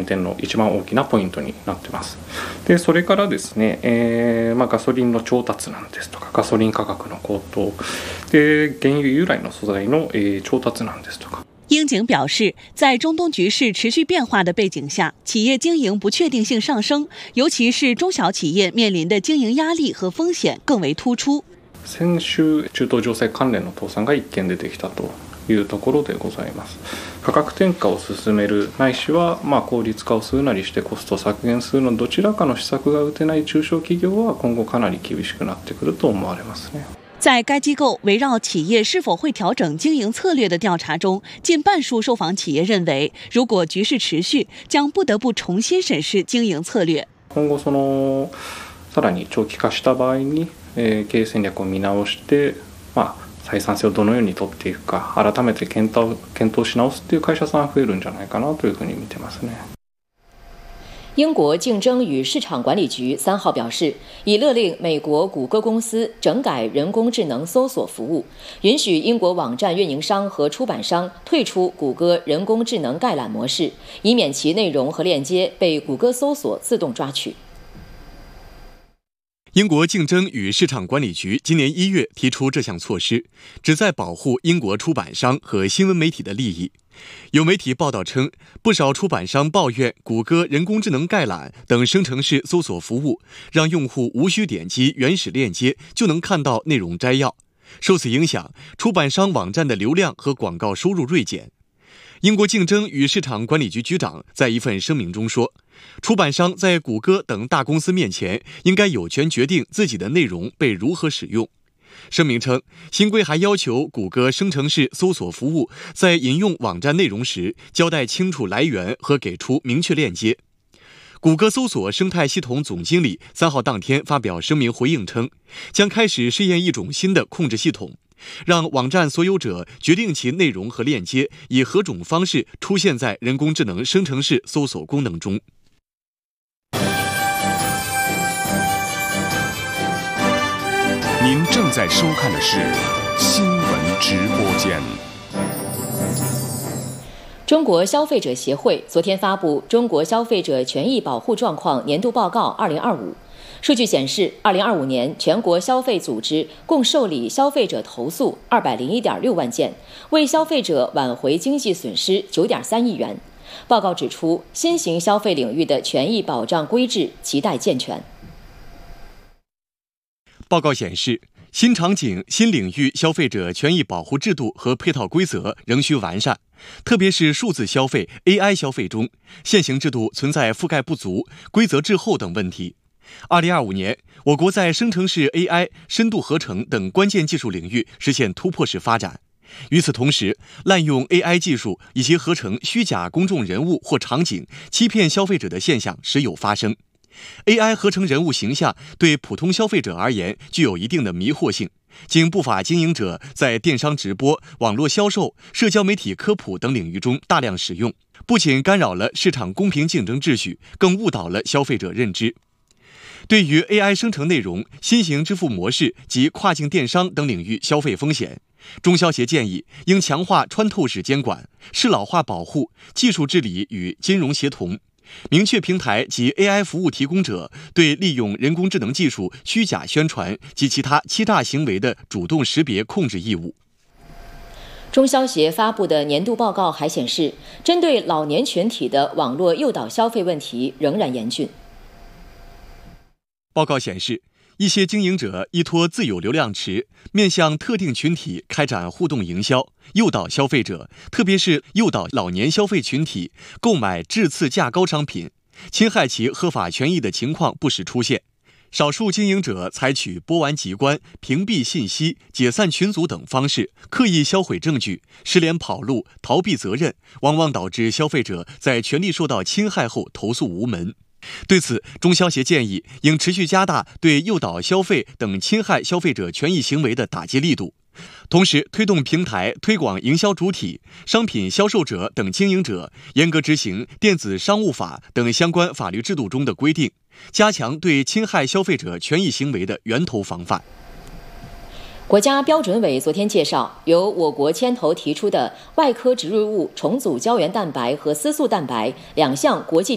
点の一番大きなポイントになってます。でそれからですね、ガソリンの調達なんですとか、ガソリン価格の高騰で原油由来の素材の、調達なんですとか。 英景表示，在中东局势持续变化的背景下，企业经营不确定性上升，尤其是中小企业面临的经营压力和风险更为突出。 先週、中東情勢関連の倒産が1件出てきたというところでございます。価格転嫁を進めるないしは、効率化をするなりしてコスト削減するのどちらかの施策が打てない中小企業は今後かなり厳しくなってくると思われますね。 在该机构围绕企业是否会调整经营策略的调查中，近半数受访企业认为，如果局势持续，将不得不重新审视经营策略。 今後さらに長期化した場合に、経営戦略を見直して、採算性をどのように取っていくか、改めて検討し直すっていう会社さん増えるんじゃないかなというふうに見てますね。 英国竞争与市场管理局3号表示，已勒令美国谷歌公司整改人工智能搜索服务，允许英国网站运营商和出版商退出谷歌人工智能概览模式，以免其内容和链接被谷歌搜索自动抓取。 英国竞争与市场管理局今年1月提出这项措施，旨在保护英国出版商和新闻媒体的利益。有媒体报道称，不少出版商抱怨谷歌人工智能概览等生成式搜索服务让用户无需点击原始链接就能看到内容摘要，受此影响，出版商网站的流量和广告收入锐减。英国竞争与市场管理局局长在一份声明中说，出版商在谷歌等大公司面前应该有权决定自己的内容被如何使用。声明称，新规还要求谷歌生成式搜索服务在引用网站内容时交代清楚来源和给出明确链接。谷歌搜索生态系统总经理3号当天发表声明回应称，将开始试验一种新的控制系统，让网站所有者决定其内容和链接以何种方式出现在人工智能生成式搜索功能中。 您正在收看的是新闻直播间。 中国消费者协会昨天发布《中国消费者权益保护状况年度报告2025》。数据显示，2025年全国消费组织共受理消费者投诉201.6万件，为消费者挽回经济损失9.3亿元。报告指出，新型消费领域的权益保障规制亟待健全。 报告显示，新场景、新领域消费者权益保护制度和配套规则仍需完善，特别是数字消费、AI 消费中，现行制度存在覆盖不足、规则滞后等问题。2025年，我国在生成式 AI、深度合成等关键技术领域实现突破式发展。与此同时，滥用 AI 技术以及合成虚假公众人物或场景，欺骗消费者的现象时有发生。AI 合成人物形象对普通消费者而言具有一定的迷惑性，经不法经营者在电商直播、网络销售、社交媒体科普等领域中大量使用，不仅干扰了市场公平竞争秩序，更误导了消费者认知。对于 AI 生成内容、新型支付模式及跨境电商等领域消费风险，中消协建议应强化穿透式监管、适老化保护、技术治理与金融协同，明确平台及 AI 服务提供者对利用人工智能技术虚假宣传及其他欺诈行为的主动识别控制义务。 中消协发布的年度报告还显示，针对老年群体的网络诱导消费问题仍然严峻。 报告显示，一些经营者依托自有流量池，面向特定群体开展互动营销，诱导消费者，特别是诱导老年消费群体购买质次价高商品，侵害其合法权益的情况不时出现。少数经营者采取播完即关、屏蔽信息、解散群组等方式，刻意销毁证据，失联跑路、逃避责任，往往导致消费者在权利受到侵害后投诉无门。对此，中消协建议应持续加大对诱导消费等侵害消费者权益行为的打击力度，同时推动平台、推广营销主体、商品销售者等经营者严格执行电子商务法等相关法律制度中的规定，加强对侵害消费者权益行为的源头防范。 国家标准委昨天介绍，由我国牵头提出的外科植入物重组胶原蛋白和丝素蛋白2项国际